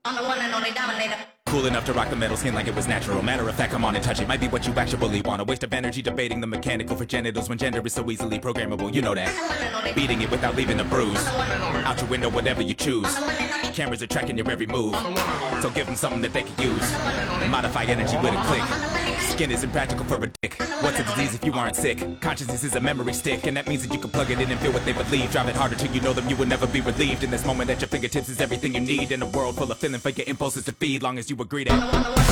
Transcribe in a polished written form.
I'm the one and only dominator. Cool enough to rock the metal skin like it was natural. Matter of fact, come on and touch it. Might be what you actually want. A waste of energy debating the mechanical for genitals when gender is so easily programmable. You know that. Beating it without leaving a bruise. Out your window, whatever you choose. Cameras are tracking your every move. So give them something that they can use. Modify energy with a click. Skin is impractical for a dick. What's a disease if you aren't sick? Consciousness is a memory stick, and that means that you can plug it in and feel what they believe. Drive it harder till you know them, you will never be relieved. In this moment at your fingertips is everything you need. In a world full of feeling for your impulses to feed. Long as you agree to